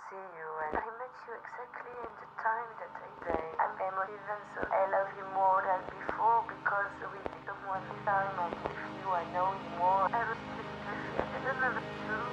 see you, and I met you exactly in the time that I say. I'm emotive, and so I love you more than before because with someone this time I'm with you, I know you more. I was thinking I don't know what to do.